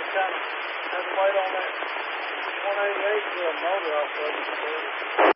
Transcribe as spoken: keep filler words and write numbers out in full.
just kind of had to wait on that one eighty-eight to a motor off of it.